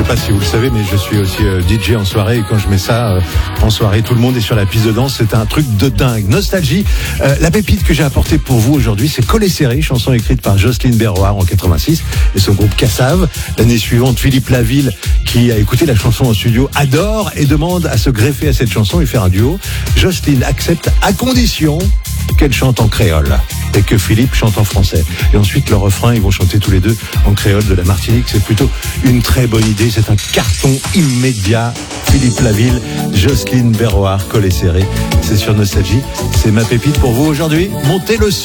pas si vous le savez, mais je suis aussi DJ en soirée, et quand je mets ça en soirée, tout le monde est sur la piste de danse, c'est un truc de dingue. Nostalgie, la pépite que j'ai apportée pour vous aujourd'hui, c'est Collé Serré, chanson écrite par Jocelyne Berroir en 86 et son groupe Cassave. L'année suivante, Philippe Laville, qui a écouté la chanson en studio, adore et demande à se greffer à cette chanson et faire un duo. Jocelyne accepte à condition qu'elle chante en créole et que Philippe chante en français. Et ensuite, le refrain, ils vont chanter tous les deux en créole de la Martinique. C'est plutôt une très bonne idée. C'est un carton immédiat. Philippe Laville, Jocelyne Berroir, Collé Serré. C'est sur Nostalgie. C'est ma pépite pour vous aujourd'hui. Montez le son.